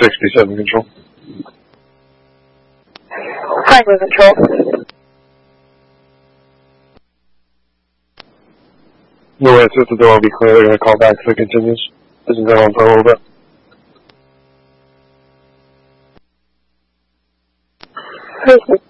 67 control. Franklin control. No answer at the door will be clear. They're going to call back if it continues. This is going on for a little bit. Houston